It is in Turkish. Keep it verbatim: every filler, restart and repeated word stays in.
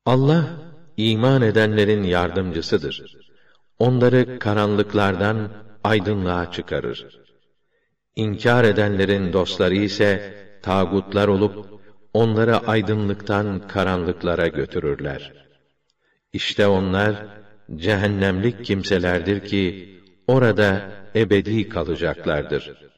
Allah, iman edenlerin yardımcısıdır. Onları karanlıklardan aydınlığa çıkarır. İnkar edenlerin dostları ise tağutlar olup onları aydınlıktan karanlıklara götürürler. İşte onlar cehennemlik kimselerdir ki orada ebedi kalacaklardır.